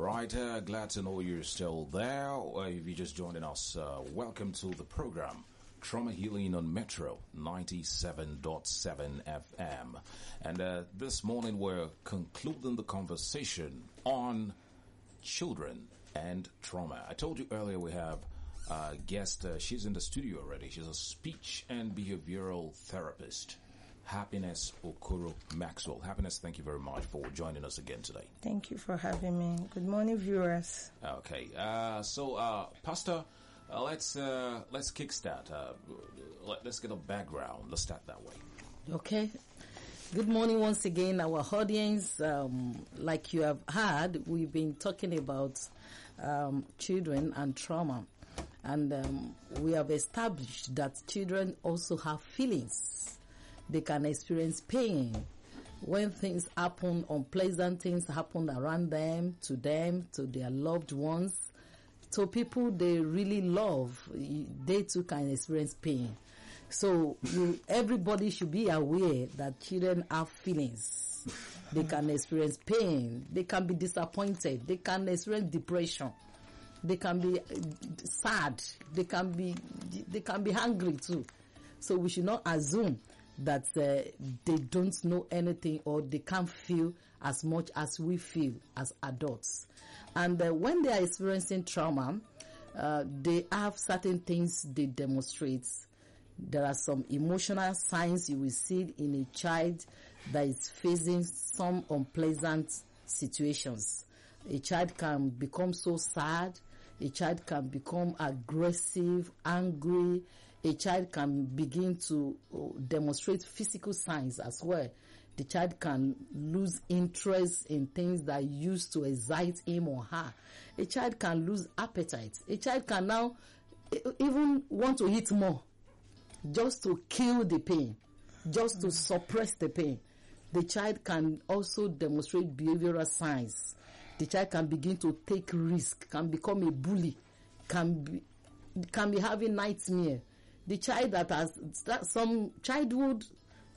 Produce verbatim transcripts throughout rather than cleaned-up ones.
right, uh, glad to know you're still there. Uh, if you're just joining us, uh, welcome to the program, Trauma Healing on Metro ninety-seven point seven F M. And uh, this morning we're concluding the conversation on children and trauma. I told you earlier we have a guest. Uh, she's in the studio already. She's a speech and behavioral therapist, Happiness Okoro Maxwell. Happiness, thank you very much for joining us again today. Thank you for having me. Good morning, viewers. Okay, uh, so uh, Pastor, uh, let's uh, let's kickstart. Uh, let, let's get a background. Let's start that way. Okay. Good morning once again, our audience. Um, like you have heard, we've been talking about um, children and trauma, and um, we have established that children also have feelings. They can experience pain when things happen, unpleasant things happen around them, to them, to their loved ones, to people they really love. They too can experience pain. So you, everybody should be aware that children have feelings. They can experience pain. They can be disappointed. They can experience depression. They can be sad. They can be, they can be hungry too. So we should not assume that uh, they don't know anything or they can't feel as much as we feel as adults. And uh, when they are experiencing trauma, uh, they have certain things they demonstrate. There are some emotional signs you will see in a child that is facing some unpleasant situations. A child can become so sad. A child can become aggressive, angry. A child can begin to demonstrate physical signs as well. The child can lose interest in things that used to excite him or her. A child can lose appetite. A child can now even want to eat more just to kill the pain, just to suppress the pain. The child can also demonstrate behavioral signs. The child can begin to take risk, can become a bully, can be, can be having nightmare. The child that has some childhood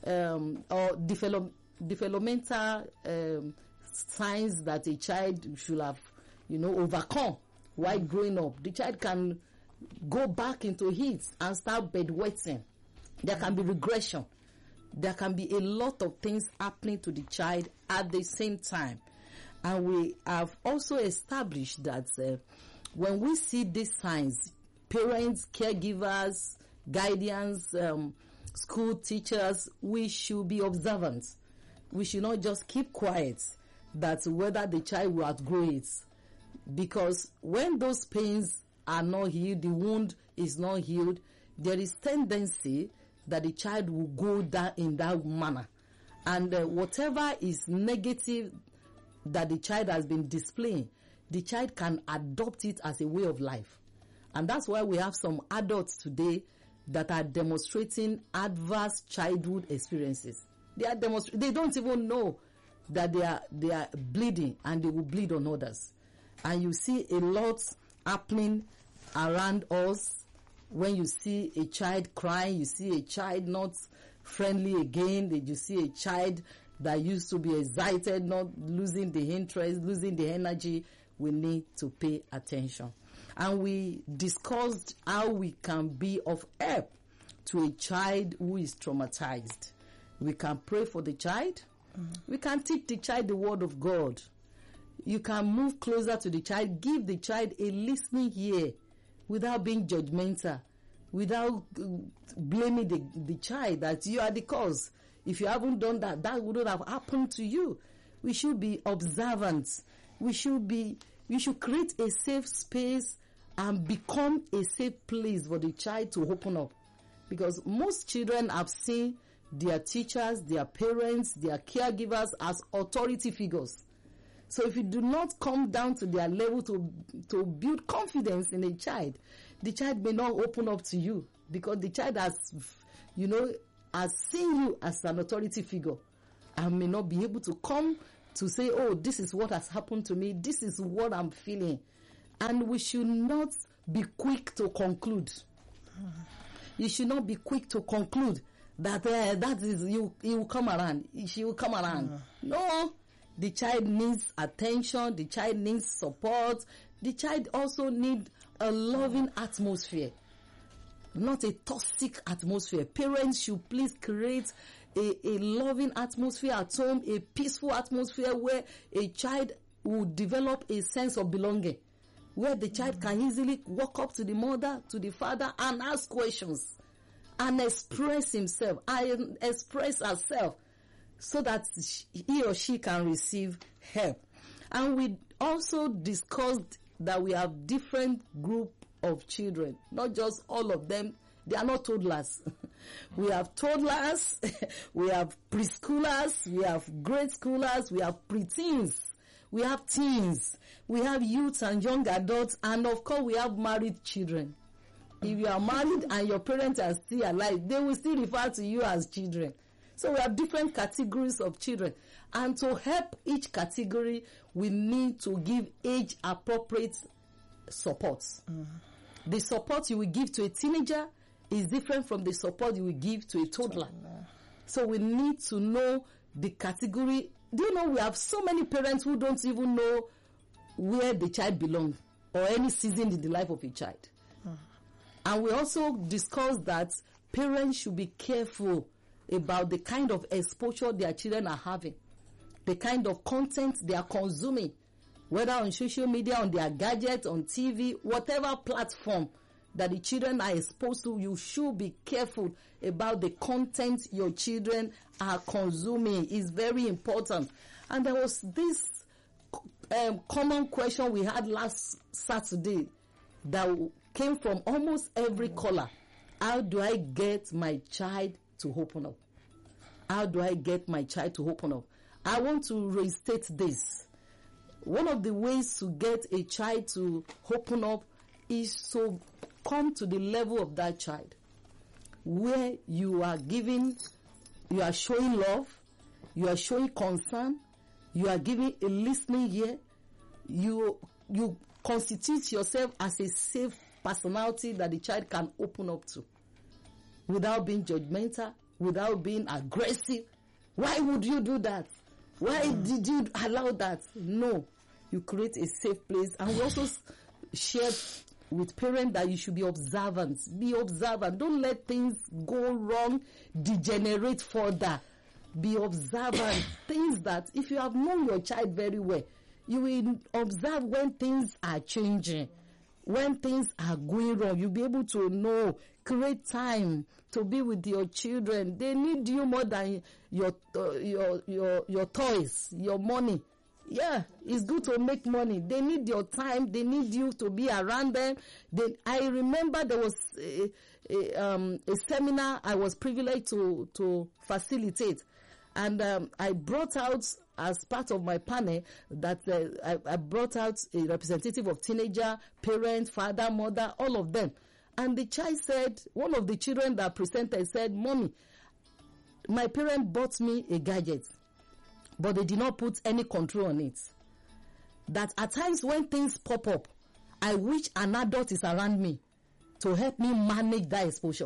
um, or develop, developmental um, signs that a child should have, you know, overcome while growing up. The child can go back into heat and start bedwetting. There can be regression. There can be a lot of things happening to the child at the same time. And we have also established that uh, when we see these signs, parents, caregivers, guardians, um, school teachers, we should be observant. We should not just keep quiet that whether the child will outgrow it. Because when those pains are not healed, the wound is not healed, there is tendency that the child will go down in that manner. And uh, whatever is negative that the child has been displaying, the child can adopt it as a way of life. And that's why we have some adults today that are demonstrating adverse childhood experiences. They are demonstrating, they don't even know that they are, they are bleeding, and they will bleed on others. And you see a lot happening around us. When you see a child crying, you see a child not friendly again, you see a child that used to be excited, not losing the interest, losing the energy, we need to pay attention. And we discussed how we can be of help to a child who is traumatized. We can pray for the child. Mm-hmm. We can teach the child the word of God. You can move closer to the child, give the child a listening ear without being judgmental, without blaming the, the child that you are the cause. If you haven't done that, that wouldn't have happened to you. We should be observant. We should be, we should create a safe space and become a safe place for the child to open up. Because most children have seen their teachers, their parents, their caregivers as authority figures. So if you do not come down to their level to to build confidence in a child, the child may not open up to you, because the child has, you know, has seen you as an authority figure and may not be able to come to say, oh, this is what has happened to me, this is what I'm feeling. And we should not be quick to conclude. You should not be quick to conclude that uh, that is you. He will come around. She will come around. Mm. No, The child needs attention. The child needs support. The child also needs a loving atmosphere, not a toxic atmosphere. Parents should please create a, a loving atmosphere at home, a peaceful atmosphere where a child will develop a sense of belonging, where the child can easily walk up to the mother, to the father, and ask questions and express himself and express herself so that he or she can receive help. And we also discussed that we have different group of children, not just all of them. They are not toddlers. We have toddlers, we have preschoolers, we have grade schoolers, we have preteens, we have teens, we have youth and young adults, and of course we have married children. If you are married and your parents are still alive, they will still refer to you as children. So we have different categories of children. And to help each category, we need to give age-appropriate support. Mm. The support you will give to a teenager is different from the support you will give to a toddler. So we need to know the category. Do you know we have so many parents who don't even know where the child belongs or any season in the life of a child? Mm. And we also discussed that parents should be careful about the kind of exposure their children are having, the kind of content they are consuming, whether on social media, on their gadgets, on T V, whatever platform that the children are exposed to. You should be careful about the content your children are consuming. It's very important. And there was this um, common question we had last Saturday that came from almost every caller. How do I get my child to open up? How do I get my child to open up? I want to restate this. One of the ways to get a child to open up is to come to the level of that child where you are giving, you are showing love, you are showing concern, you are giving a listening ear, you you constitute yourself as a safe personality that the child can open up to without being judgmental, without being aggressive. Why would you do that? Why mm. did you allow that? No. You create a safe place. And we also share with parents that you should be observant. Be observant. Don't let things go wrong, degenerate further. Be observant. Things that, if you have known your child very well, you will observe when things are changing, when things are going wrong. You'll be able to know. Create time to be with your children. They need you more than your uh, your your your toys, your money. Yeah, it's good to make money. They need your time. They need you to be around them. They, I remember there was a, a, um, a seminar I was privileged to, to facilitate. And um, I brought out, as part of my panel, that uh, I, I brought out a representative of teenager, parent, father, mother, all of them. And the child said, one of the children that presented said, "Mommy, my parent bought me a gadget, but they did not put any control on it. That at times when things pop up, I wish an adult is around me to help me manage that exposure."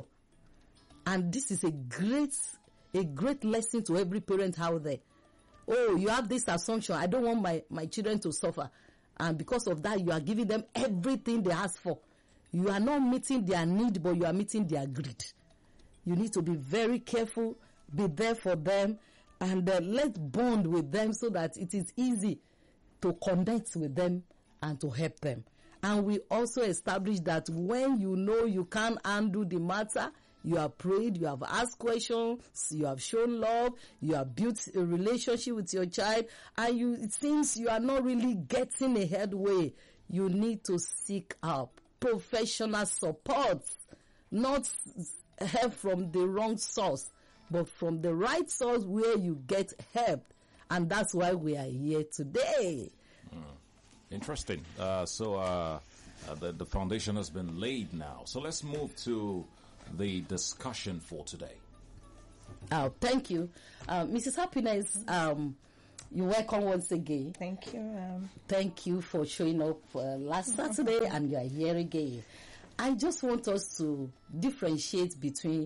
And this is a great, a great lesson to every parent out there. Oh, you have this assumption, I don't want my, my children to suffer. And because of that, you are giving them everything they ask for. You are not meeting their need, but you are meeting their greed. You need to be very careful, be there for them, and uh, let's bond with them so that it is easy to connect with them and to help them. And we also established that when you know you can't undo the matter, you have prayed, you have asked questions, you have shown love, you have built a relationship with your child, and you it seems you are not really getting a headway, you need to seek out professional support, not help from the wrong source, but from the right source where you get help. And that's why we are here today. Mm. Interesting. Uh, so uh, uh, the, the foundation has been laid now. So let's move to the discussion for today. Oh, thank you. Uh, Missus Happiness, um, you're welcome once again. Thank you. Um, thank you for showing up uh, last Saturday and you are here again. I just want us to differentiate between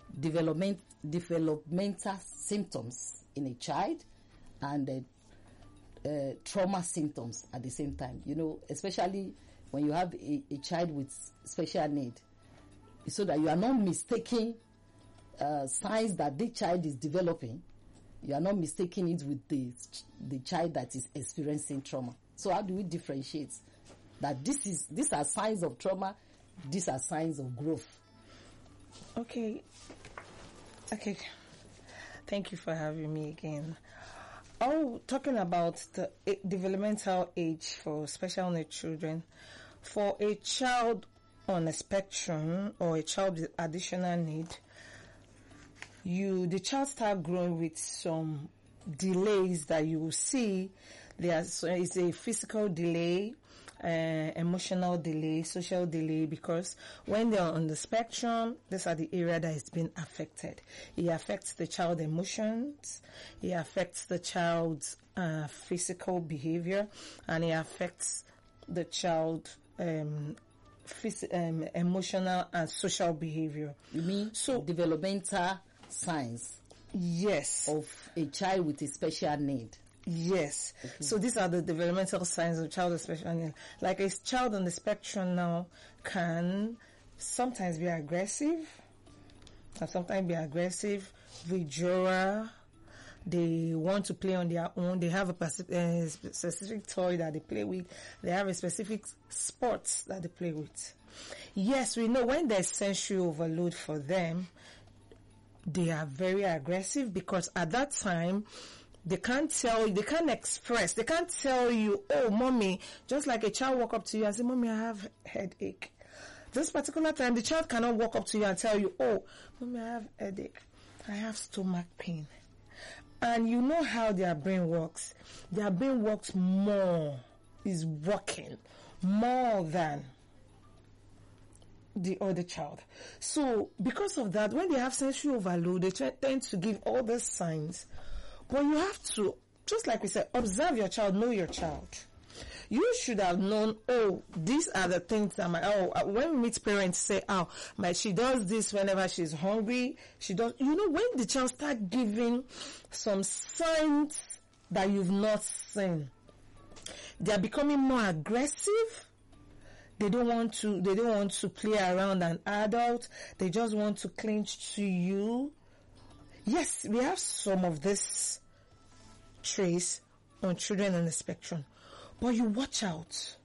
development developmental symptoms in a child and uh, uh, trauma symptoms at the same time. You know, especially when you have a, a child with special need, so that you are not mistaking uh, signs that the child is developing. You are not mistaking it with the the child that is experiencing trauma. So how do we differentiate that this is these are signs of trauma, these are signs of growth? Okay. Okay. Thank you for having me again. Oh, talking about the uh, developmental age for special needs children. For a child on a spectrum or a child with additional need, you the child start growing with some delays that you will see. There is a physical delay, uh, emotional delay, social delay, because when they are on the spectrum, these are the area that is being affected. It affects the child emotions, it affects the child's uh, physical behavior, and it affects the child um, phys- um, emotional and social behavior. You mean so developmental signs? Yes. Of a child with a special need. Yes. Okay. So these are the developmental signs of child with special need. Like a child on the spectrum now can sometimes be aggressive, can sometimes be aggressive, withdrawer. They want to play on their own. They have a specific, uh, specific toy that they play with. They have a specific sports that they play with. Yes, we know when there's sensory overload for them, they are very aggressive, because at that time they can't tell you, they can't express, they can't tell you, oh, mommy, just like a child walk up to you and say, mommy, I have headache. This particular time, the child cannot walk up to you and tell you, oh, mommy, I have headache, I have stomach pain. And you know how their brain works. Their brain works more, is working more than the other child. So because of that, when they have sensory overload, they tend to give all these signs. But you have to, just like we said, observe your child, know your child. You should have known, oh, these are the things that my, oh, when we meet parents say, oh, my, she does this whenever she's hungry. She does, you know, when the child start giving some signs that you've not seen, they are becoming more aggressive. They don't want to, they don't want to play around an adult. They just want to cling to you. Yes, we have some of this trace on children on the spectrum. But you watch out.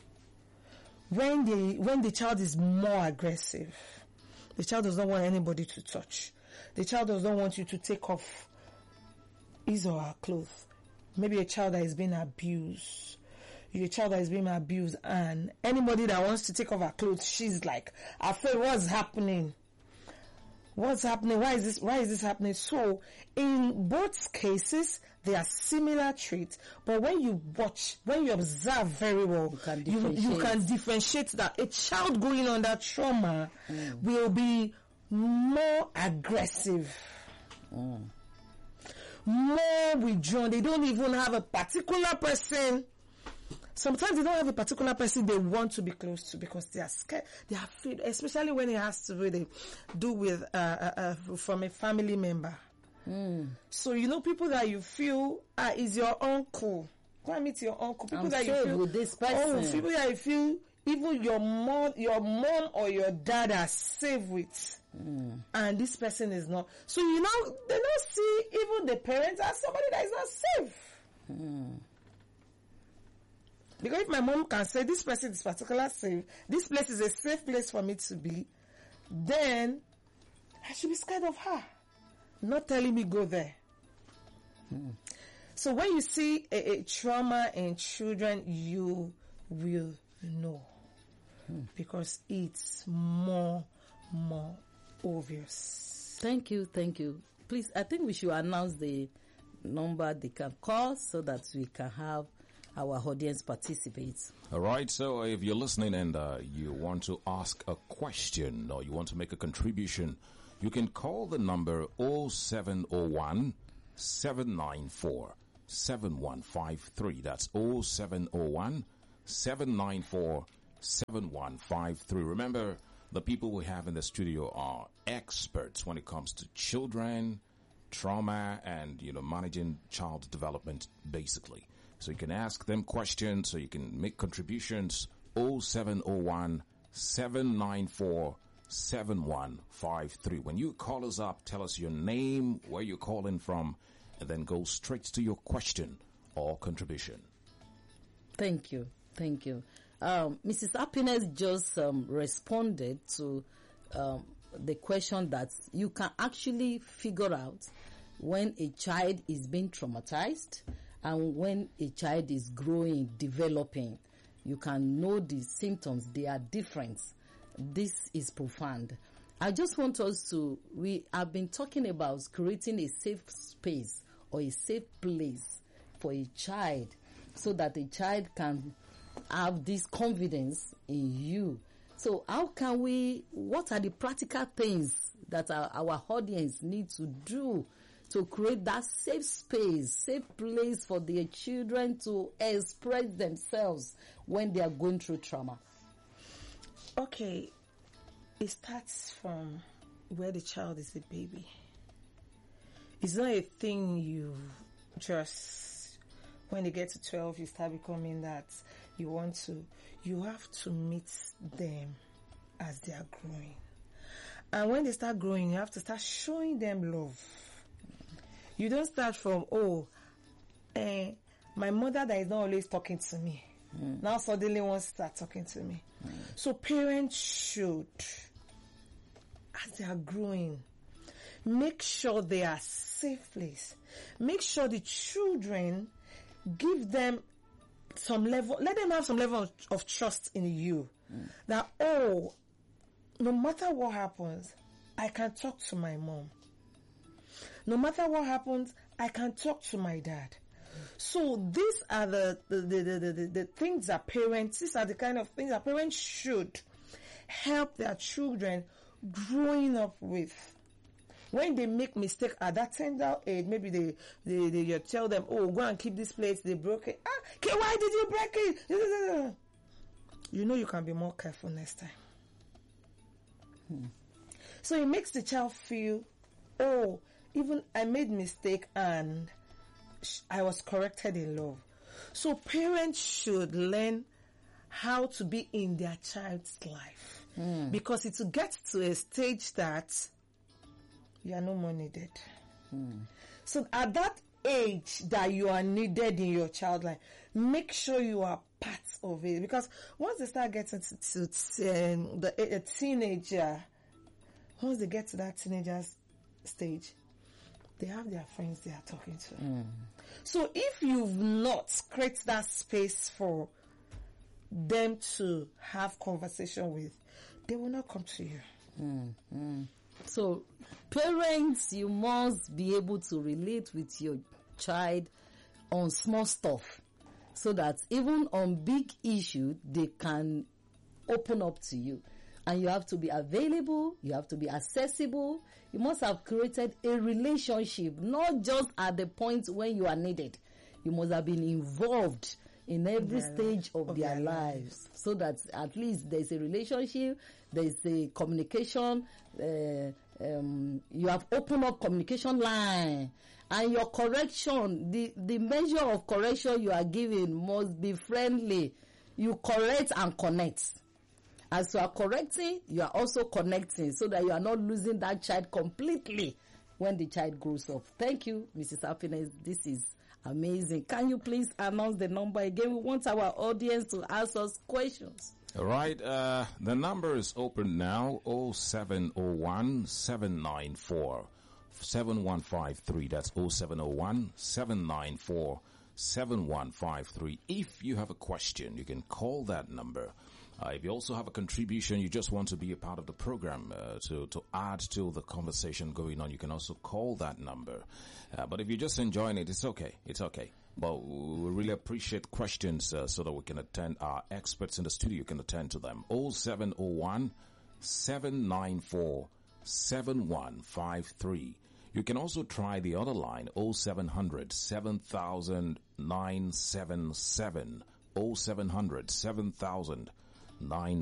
When the, when the child is more aggressive, the child does not want anybody to touch. The child does not want you to take off his or her clothes. Maybe a child that is being abused. You're a child that is being abused, and anybody that wants to take off her clothes, she's like afraid. What's happening? What's happening? Why is this? Why is this happening? So, in both cases, they are similar traits. But when you watch, when you observe very well, you can you, differentiate, you can differentiate that a child going under trauma mm. will be more aggressive. Mm. More withdrawn. They don't even have a particular person. Sometimes they don't have a particular person they want to be close to because they are scared. They are afraid, especially when it has to really do with uh, uh, uh, from a family member. Mm. So you know, people that you feel ah, is your uncle. Go and meet your uncle. People I'm that you feel with this person. Oh, people that you feel even your mom, your mom or your dad are safe with, mm. and this person is not. So you know, they don't see even the parents as somebody that is not safe. Mm. Because if my mom can say this person is particularly safe, this place is a safe place for me to be, then I should be scared of her, not telling me go there. Hmm. So when you see a, a trauma in children, you will know hmm. because it's more, more obvious. Thank you, thank you. Please, I think we should announce the number they can call so that we can have our audience participates. All right, so if you're listening and uh, you want to ask a question or you want to make a contribution, you can call the number oh seven oh one, seven nine four, seven one five three. That's oh seven oh one, seven nine four, seven one five three. Remember, the people we have in the studio are experts when it comes to children, trauma, and, you know, managing child development, basically. So you can ask them questions, so you can make contributions. oh seven oh one, seven nine four, seven one five three. When you call us up, tell us your name, where you're calling from, and then go straight to your question or contribution. Thank you. Thank you. Um, Missus Happiness just um, responded to um, the question that you can actually figure out when a child is being traumatized and when a child is growing, developing. You can know the symptoms. They are different. This is profound. I just want us to, we have been talking about creating a safe space or a safe place for a child so that a child can have this confidence in you. So how can we, what are the practical things that our, our audience need to do to create that safe space, safe place for their children to express themselves when they are going through trauma? Okay, it starts from where the child is a baby. It's not a thing you just, when they get to twelve, you start becoming that you want to. You have to meet them as they are growing. And when they start growing, you have to start showing them love. You don't start from, oh, eh, my mother that is not always talking to me. Mm. Now suddenly wants to start talking to me. Mm. So parents should, as they are growing, make sure they are safe place. Make sure the children give them some level, let them have some level of, of trust in you. Mm. That, oh, no matter what happens, I can talk to my mom. No matter what happens, I can talk to my dad. So these are the the, the, the, the, the things that parents, these are the kind of things that parents should help their children growing up with. When they make mistake at that tender age, maybe they, they, they you tell them, oh, go and keep this plate, they broke it. Ah, okay, why did you break it? You know you can be more careful next time. Hmm. So it makes the child feel, oh, even I made mistake and I was corrected in love. So parents should learn how to be in their child's life. Mm. Because it will get to a stage that you are no more needed. Mm. So at that age that you are needed in your child life, make sure you are part of it. Because once they start getting to, to um, the a, a teenager, once they get to that teenager stage, they have their friends they are talking to. Mm. So if you've not created that space for them to have conversation with, they will not come to you. Mm. Mm. So parents, you must be able to relate with your child on small stuff so that even on big issues, they can open up to you. And you have to be available, you have to be accessible. You must have created a relationship, not just at the point when you are needed. You must have been involved in every their stage of, of their, their lives, lives, so that at least there's a relationship, there's a communication, uh, um, you have opened up communication line, and your correction, the, the measure of correction you are giving must be friendly. You correct and connect. As you are correcting, you are also connecting so that you are not losing that child completely when the child grows up. Thank you, Missus Happiness. This is amazing. Can you please announce the number again? We want our audience to ask us questions. All right. Uh, the number is open now, oh seven oh one, seven nine four, seven one five three. That's oh seven oh one, seven nine four, seven one five three. If you have a question, you can call that number. Uh, if you also have a contribution, you just want to be a part of the program, uh, to, to add to the conversation going on, you can also call that number. Uh, but if you're just enjoying it, it's okay. It's okay. But we really appreciate questions, uh, so that we can attend, our experts in the studio can attend to them. oh seven oh one, seven nine four, seven one five three. You can also try the other line, oh seven hundred, seven thousand, nine seven seven, oh seven hundred, seven thousand, nine